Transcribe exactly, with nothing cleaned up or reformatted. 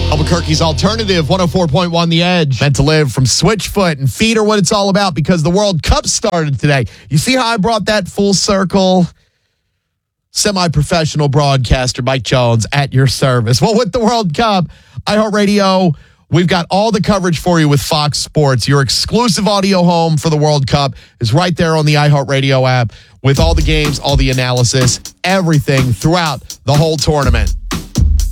Albuquerque's alternative, one oh four point one The Edge. Meant to live from Switchfoot, and feet are what it's all about because the World Cup started today. You see how I brought that full circle? Semi-professional broadcaster Mike Jones at your service. Well, with the World Cup, iHeartRadio, we've got all the coverage for you with Fox Sports. Your exclusive audio home for the World Cup is right there on the iHeartRadio app with all the games, all the analysis, everything throughout the whole tournament.